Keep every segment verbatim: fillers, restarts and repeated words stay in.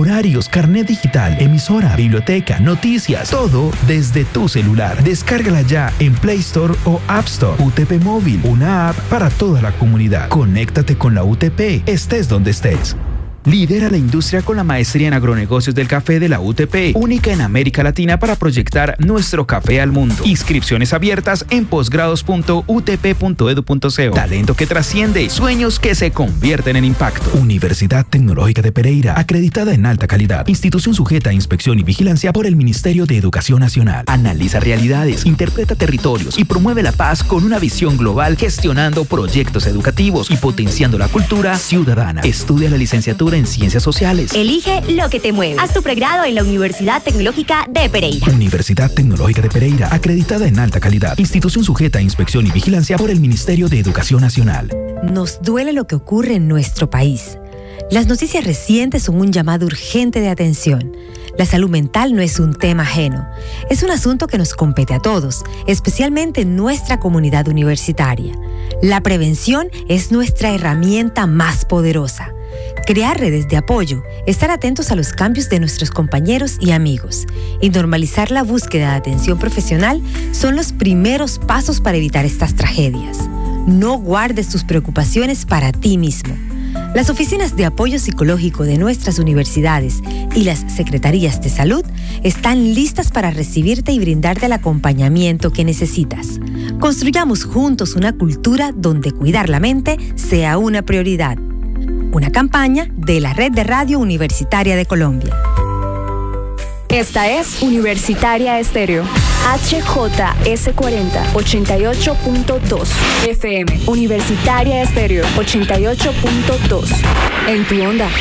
horarios, carnet digital, emisora, biblioteca, noticias, todo desde tu celular. Descárgala ya en Play Store o App Store. U T P Móvil, una app para toda la comunidad. Conéctate con la U T P, estés donde estés. Lidera la industria con la maestría en agronegocios del café de la U T P, única en América Latina para proyectar nuestro café al mundo. Inscripciones abiertas en posgrados punto u t p punto e d u punto c o. Talento que trasciende, sueños que se convierten en impacto. Universidad Tecnológica de Pereira, acreditada en alta calidad. Institución sujeta a inspección y vigilancia por el Ministerio de Educación Nacional. Analiza realidades, interpreta territorios y promueve la paz con una visión global, gestionando proyectos educativos y potenciando la cultura ciudadana. Estudia la licenciatura en Ciencias Sociales. Elige lo que te mueve. Haz tu pregrado en la Universidad Tecnológica de Pereira. Universidad Tecnológica de Pereira, acreditada en alta calidad. Institución sujeta a inspección y vigilancia por el Ministerio de Educación Nacional. Nos duele lo que ocurre en nuestro país. Las noticias recientes son un llamado urgente de atención. La salud mental no es un tema ajeno. Es un asunto que nos compete a todos, especialmente en nuestra comunidad universitaria. La prevención es nuestra herramienta más poderosa. Crear redes de apoyo, estar atentos a los cambios de nuestros compañeros y amigos y normalizar la búsqueda de atención profesional son los primeros pasos para evitar estas tragedias. No guardes tus preocupaciones para ti mismo. Las oficinas de apoyo psicológico de nuestras universidades y las secretarías de salud están listas para recibirte y brindarte el acompañamiento que necesitas. Construyamos juntos una cultura donde cuidar la mente sea una prioridad. Una campaña de la Red de Radio Universitaria de Colombia. Esta es Universitaria Estéreo. H J S cuarenta, ochenta y ocho punto dos F M. Universitaria Estéreo, ochenta y ocho punto dos. En tu onda.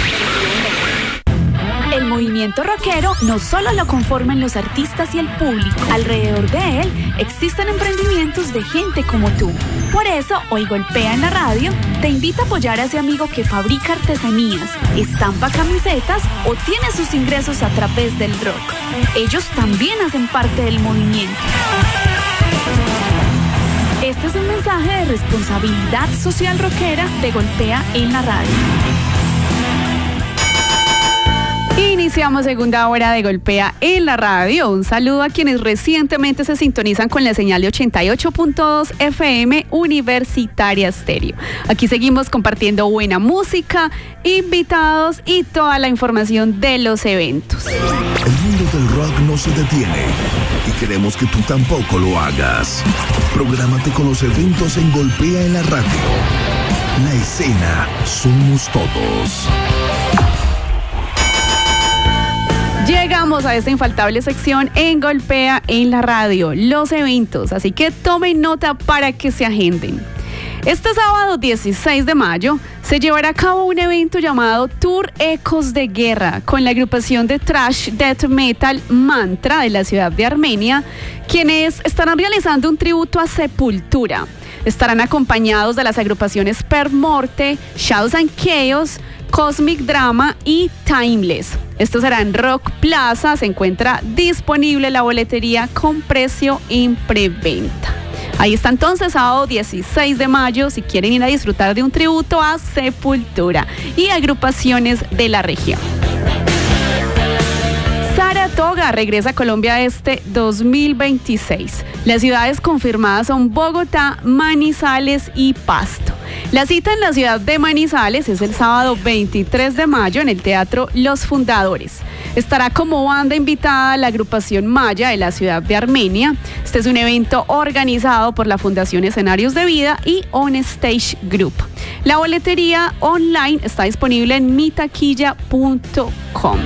El movimiento rockero no solo lo conforman los artistas y el público. Alrededor de él existen emprendimientos de gente como tú. Por eso, Hoy Golpea en la Radio te invita a apoyar a ese amigo que fabrica artesanías, estampa camisetas o tiene sus ingresos a través del rock. Ellos también hacen parte del movimiento. Este es un mensaje de responsabilidad social rockera de Golpea en la Radio. Iniciamos segunda hora de Golpea en la Radio. Un saludo a quienes recientemente se sintonizan con la señal de ochenta y ocho punto dos F M Universitaria Estéreo. Aquí seguimos compartiendo buena música, invitados y toda la información de los eventos. El mundo del rock no se detiene y queremos que tú tampoco lo hagas. Prográmate con los eventos en Golpea en la Radio. La escena somos todos. Llegamos a esta infaltable sección en Golpea en la Radio, los eventos, así que tomen nota para que se agenden. Este sábado dieciséis de mayo se llevará a cabo un evento llamado Tour Ecos de Guerra con la agrupación de thrash death metal Mantra de la ciudad de Armenia, quienes estarán realizando un tributo a Sepultura. Estarán acompañados de las agrupaciones Per Morte, Shadows and Chaos, Cosmic Drama y Timeless. Esto será en Rock Plaza. Se encuentra disponible la boletería con precio en preventa. Ahí está entonces, sábado dieciséis de mayo, si quieren ir a disfrutar de un tributo a Sepultura y agrupaciones de la región. Saratoga regresa a Colombia este dos mil veintiséis. Las ciudades confirmadas son Bogotá, Manizales y Pasto. La cita en la ciudad de Manizales es el sábado veintitrés de mayo en el Teatro Los Fundadores. Estará como banda invitada la agrupación Maya de la ciudad de Armenia. Este es un evento organizado por la Fundación Escenarios de Vida y On Stage Group. La boletería online está disponible en mi taquilla punto com.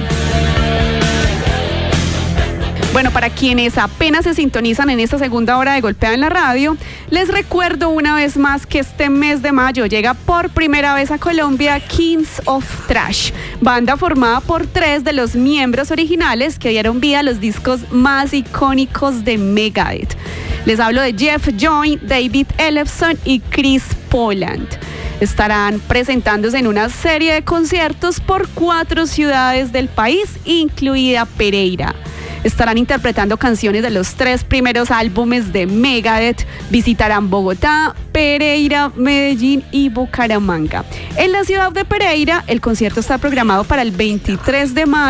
Bueno, para quienes apenas se sintonizan en esta segunda hora de Golpea en la Radio, les recuerdo una vez más que este mes de mayo llega por primera vez a Colombia Kings of Thrash, banda formada por tres de los miembros originales que dieron vida a los discos más icónicos de Megadeth. Les hablo de Jeff Joy, David Ellefson y Chris Poland. Estarán presentándose en una serie de conciertos por cuatro ciudades del país, incluida Pereira. Estarán interpretando canciones de los tres primeros álbumes de Megadeth. Visitarán Bogotá, Pereira, Medellín y Bucaramanga. En la ciudad de Pereira, el concierto está programado para el veintitrés de mayo.